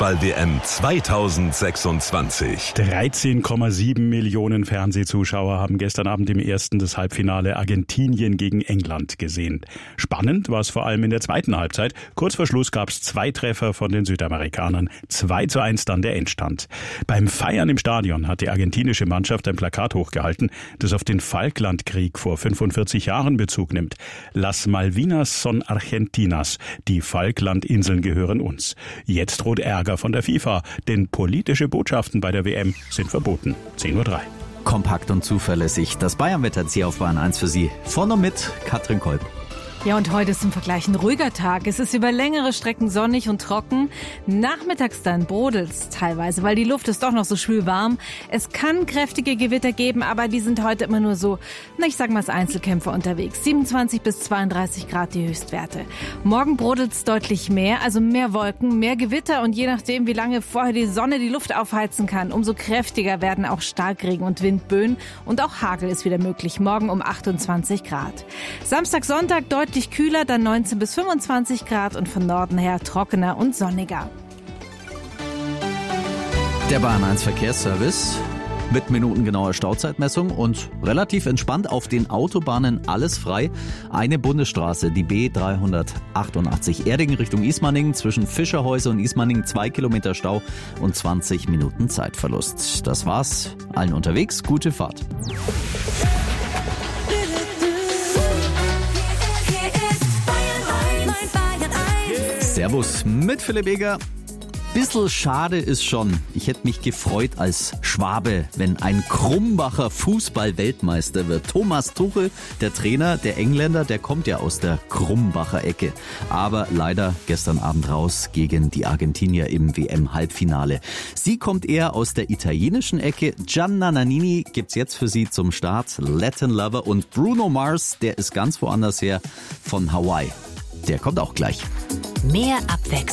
Fußball-WM 2026. 13,7 Millionen Fernsehzuschauer haben gestern Abend im ersten das Halbfinale Argentinien gegen England gesehen. Spannend war es vor allem in der zweiten Halbzeit. Kurz vor Schluss gab es 2 Treffer von den Südamerikanern. 2:1 dann der Endstand. Beim Feiern im Stadion hat die argentinische Mannschaft ein Plakat hochgehalten, das auf den Falklandkrieg vor 45 Jahren Bezug nimmt. Las Malvinas son Argentinas. Die Falklandinseln gehören uns. Jetzt droht Ärger von der FIFA, denn politische Botschaften bei der WM sind verboten. 10:03 Uhr. Kompakt und zuverlässig. Das Bayern-Wetter hier auf Bayern 1 für Sie. Von und mit Katrin Kolb. Ja, und heute ist im Vergleich ein ruhiger Tag. Es ist über längere Strecken sonnig und trocken. Nachmittags dann brodelt's teilweise, weil die Luft ist doch noch so schwül warm. Es kann kräftige Gewitter geben, aber die sind heute immer nur so, ich sag mal als Einzelkämpfer unterwegs. 27 bis 32 Grad die Höchstwerte. Morgen brodelt's deutlich mehr, also mehr Wolken, mehr Gewitter und je nachdem, wie lange vorher die Sonne die Luft aufheizen kann, umso kräftiger werden auch Starkregen und Windböen und auch Hagel ist wieder möglich. Morgen um 28 Grad. Samstag, Sonntag deutlich kühler, dann 19 bis 25 Grad und von Norden her trockener und sonniger. Der Bayern 1 Verkehrsservice mit minutengenauer Stauzeitmessung und relativ entspannt auf den Autobahnen alles frei. Eine Bundesstraße, die B388 Erding Richtung Ismaningen, zwischen Fischerhäuser und Ismaningen 2 Kilometer Stau und 20 Minuten Zeitverlust. Das war's. Allen unterwegs, gute Fahrt. Servus mit Philipp Eger. Bissl schade ist schon. Ich hätte mich gefreut als Schwabe, wenn ein Krumbacher Fußball-Weltmeister wird. Thomas Tuchel, der Trainer, der Engländer, der kommt ja aus der Krumbacher Ecke. Aber leider gestern Abend raus gegen die Argentinier im WM-Halbfinale. Sie kommt eher aus der italienischen Ecke. Gianna Nannini gibt's jetzt für Sie zum Start. Latin Lover und Bruno Mars, der ist ganz woanders her, von Hawaii. Der kommt auch gleich. Mehr Abwechslung.